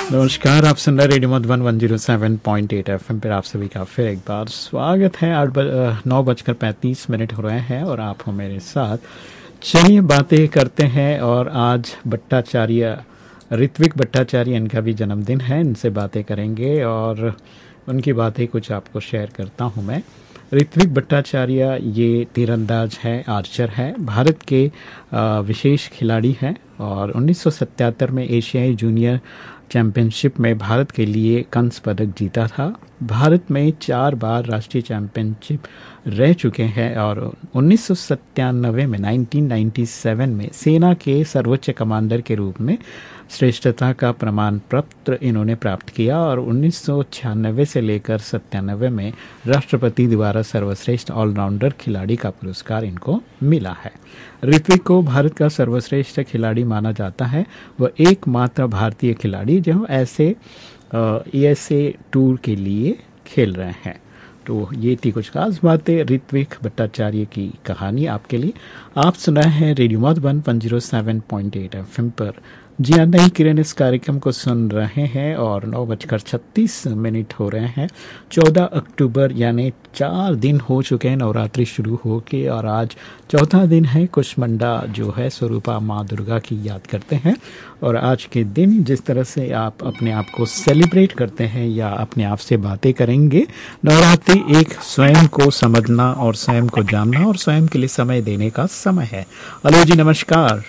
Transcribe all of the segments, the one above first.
नमस्कार, आप सुन रहे रेडियो मधुबन 107.8 एफएम पर आप सभी का फिर एक बार स्वागत है। 9:35 हो रहे हैं और आप हो मेरे साथ। चलिए बातें करते हैं। और आज भट्टाचार्य, ऋत्विक भट्टाचार्य, इनका भी जन्मदिन है। इनसे बातें करेंगे और उनकी बातें कुछ आपको शेयर करता हूं मैं। ऋत्विक भट्टाचार्य ये तीरंदाज है, आर्चर है, भारत के विशेष खिलाड़ी हैं और 1977 में एशियाई जूनियर चैंपियनशिप में भारत के लिए कांस्य पदक जीता था। भारत में 4 बार राष्ट्रीय चैंपियनशिप रह चुके हैं और 1997 में 1997 में सेना के सर्वोच्च कमांडर के रूप में श्रेष्ठता का प्रमाण पत्र इन्होंने प्राप्त किया और 1996 से लेकर 97 में राष्ट्रपति द्वारा सर्वश्रेष्ठ ऑलराउंडर खिलाड़ी का पुरस्कार इनको मिला है। ऋत्विक को भारत का सर्वश्रेष्ठ खिलाड़ी माना जाता है। वह एकमात्र भारतीय खिलाड़ी जो ऐसे ESA टूर के लिए खेल रहे हैं। तो ये थी कुछ खास बातें ऋत्विक भट्टाचार्य की कहानी आपके लिए। आप सुन रहे हैं रेडियो मधुबन 107.8 एफएम पर। जी हाँ, नई किरण इस कार्यक्रम को सुन रहे हैं और 9:36 हो रहे हैं। 14 अक्टूबर यानी 4 दिन हो चुके हैं नवरात्रि शुरू होके और आज चौथा दिन है। कुष्मांडा जो है स्वरूपा माँ दुर्गा की याद करते हैं। और आज के दिन जिस तरह से आप अपने आप को सेलिब्रेट करते हैं या अपने आप से बातें करेंगे, नवरात्रि एक स्वयं को समझना और स्वयं को जानना और स्वयं के लिए समय देने का समय है। हेलो जी, नमस्कार।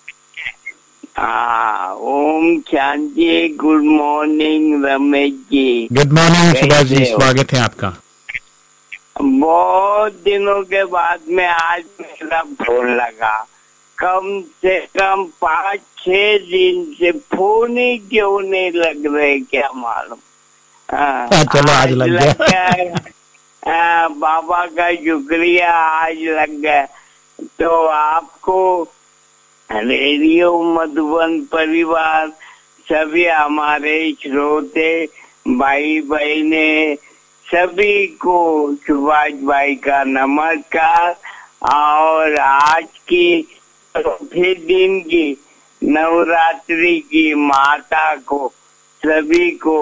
Om Shanti. Good morning Ramesh ji. Good morning Subhash ji, स्वागत है आपका। बहुत दिनों के बाद में आज मेरा फोन लगा। कम से कम 5-6 दिन से फोन ही क्यों नहीं लग रहे, क्या मालूम। चलो आज लग गया। बाबा का शुक्रिया, आज लग गया। तो आपको रेडियो मधुबन परिवार, सभी हमारे श्रोते भाई बहने, सभी को सुभाष भाई का नमस्कार। और आज की चौथे दिन की नवरात्रि की माता को, सभी को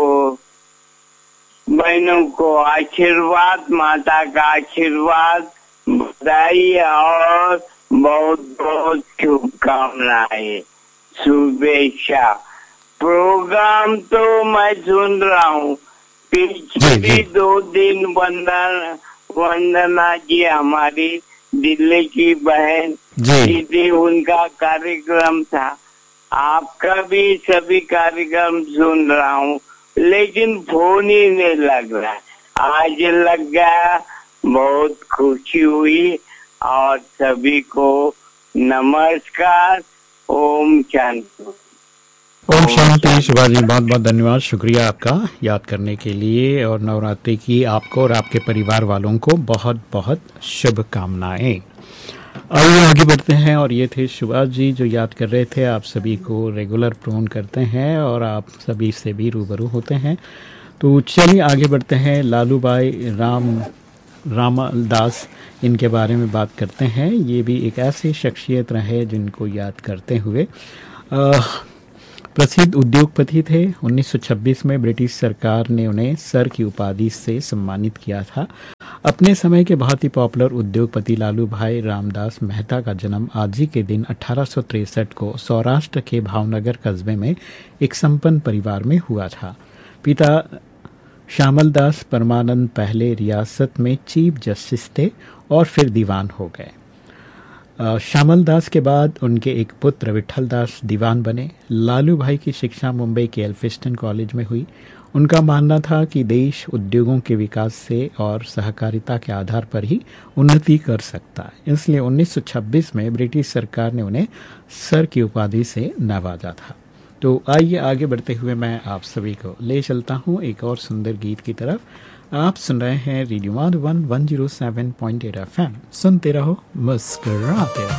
बहनों को आशीर्वाद, माता का आशीर्वाद, बधाई और बहुत बहुत शुभकामनाएं, शुभेच्छा। प्रोग्राम तो मैं सुन रहा हूँ। पिछले 2 दिन वंदना जी हमारी दिल्ली की बहन दीदी, उनका कार्यक्रम था। आपका भी सभी कार्यक्रम सुन रहा हूँ, लेकिन फोन ही नहीं लग रहा। आज लग गया, बहुत खुशी हुई। और सभी को नमस्कार। ओम शांति। ओम शांति। सुभाष जी, बहुत बहुत धन्यवाद, शुक्रिया आपका याद करने के लिए। और नवरात्रि की आपको और आपके परिवार वालों को बहुत बहुत शुभकामनाएं। आइए आगे बढ़ते हैं। और ये थे सुभाष जी जो याद कर रहे थे। आप सभी को रेगुलर फोन करते हैं और आप सभी से भी रूबरू होते हैं। तो चलिए आगे बढ़ते हैं। लालू भाई रामदास, इनके बारे में बात करते हैं। ये भी एक ऐसी शख्सियत रहे जिनको याद करते हुए प्रसिद्ध उद्योगपति थे। 1926 में ब्रिटिश सरकार ने उन्हें सर की उपाधि से सम्मानित किया था। अपने समय के बहुत ही पॉपुलर उद्योगपति लालू भाई रामदास मेहता का जन्म आज ही के दिन 1863 को सौराष्ट्र के भावनगर कस्बे में एक संपन्न परिवार में हुआ था। पिता श्यामल दास परमानंद पहले रियासत में चीफ जस्टिस थे और फिर दीवान हो गए। श्यामल दास के बाद उनके एक पुत्र विठल दास दीवान बने। लालू भाई की शिक्षा मुंबई के एल्फिस्टन कॉलेज में हुई। उनका मानना था कि देश उद्योगों के विकास से और सहकारिता के आधार पर ही उन्नति कर सकता है। इसलिए 1926 में ब्रिटिश सरकार ने उन्हें सर की उपाधि से नवाजा था। तो आइए आगे बढ़ते हुए मैं आप सभी को ले चलता हूँ एक और सुंदर गीत की तरफ। आप सुन रहे हैं रेडियो मधुबन 107.8 एफएम। सुनते रहो, मुस्कुराते रहो।